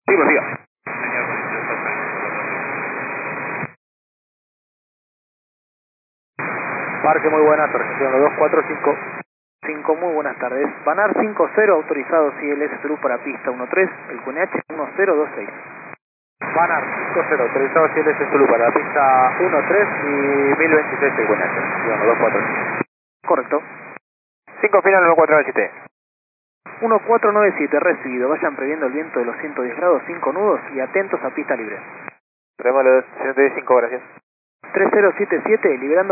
Sí, buen día. Parque, muy buenas, recepción 245. 5, muy buenas tardes. Banar 50, autorizado CLS Perú para pista 13, el QNH 1026. Banar 50, autorizado CLS Zulu para la pista 13 y 1026 el Buenas, recepción 245. Correcto. 5 final 1497. 1497, recibido. Vayan previendo el viento de los 110 grados, 5 nudos y atentos a pista libre. Tenemos los 65, gracias. 3077, liberando.